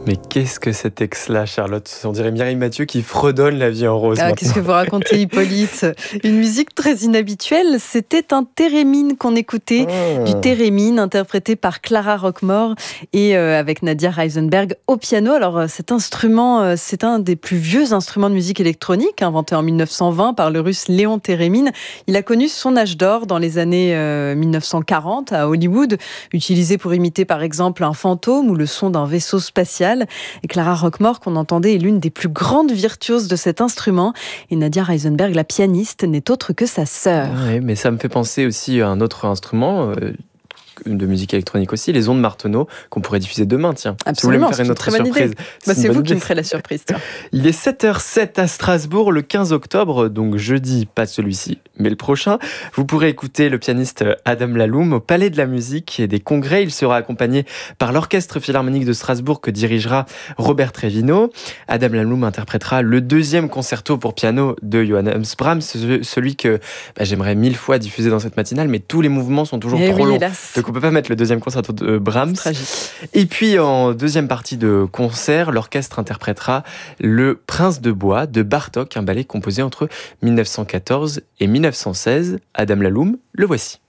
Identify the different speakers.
Speaker 1: Mais qu'est-ce que cet ex-là, Charlotte? On dirait Mireille Mathieu qui fredonne La vie en rose.
Speaker 2: Qu'est-ce que vous racontez, Hippolyte? Une musique très inhabituelle, c'était un thérémine qu'on écoutait, du thérémine interprété par Clara Roquemort et avec Nadia Reisenberg au piano. Alors cet instrument, c'est un des plus vieux instruments de musique électronique, inventé en 1920 par le russe Léon Thérémine. Il a connu son âge d'or dans les années 1940 à Hollywood, utilisé pour imiter par exemple un fantôme ou le son d'un vaisseau spatial. Et Clara Roquemort, qu'on entendait, est l'une des plus grandes virtuoses de cet instrument. Et Nadia Reisenberg, la pianiste, n'est autre que sa sœur.
Speaker 1: Oui, mais ça me fait penser aussi à un autre instrument de musique électronique aussi, les ondes Martenot, qu'on pourrait diffuser demain, tiens.
Speaker 2: Absolument,
Speaker 1: Si vous voulez me faire une autre
Speaker 2: c'est une très bonne
Speaker 1: surprise.
Speaker 2: C'est vous qui me ferez la surprise, tiens.
Speaker 1: Il est 7h07 à Strasbourg le 15 octobre, donc jeudi, pas celui-ci, mais le prochain. Vous pourrez écouter le pianiste Adam Laloum au Palais de la Musique et des Congrès. Il sera accompagné par l'Orchestre Philharmonique de Strasbourg que dirigera Robert Trevino. Adam Laloum interprétera le deuxième concerto pour piano de Johannes Brahms, celui que j'aimerais 1000 fois diffuser dans cette matinale, mais tous les mouvements sont toujours trop longs.
Speaker 2: Hélas.
Speaker 1: Donc on peut pas mettre le deuxième concerto de Brahms.
Speaker 2: Tragique.
Speaker 1: Et puis en deuxième partie de concert, l'orchestre interprétera Le Prince de Bois de Bartók, un ballet composé entre 1914 et 1916. Adam Laloum, le voici.